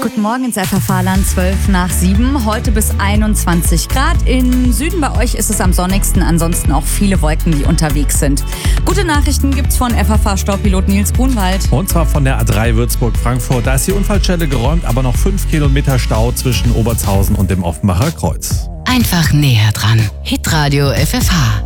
Guten Morgen ins FFH-Land, 7:12. Heute bis 21 Grad. Im Süden bei euch ist es am sonnigsten, ansonsten auch viele Wolken, die unterwegs sind. Gute Nachrichten gibt's von FFH-Staupilot Nils Grunwald. Und zwar von der A3 Würzburg-Frankfurt. Da ist die Unfallstelle geräumt, aber noch 5 Kilometer Stau zwischen Obertshausen und dem Offenbacher Kreuz. Einfach näher dran. Hitradio FFH.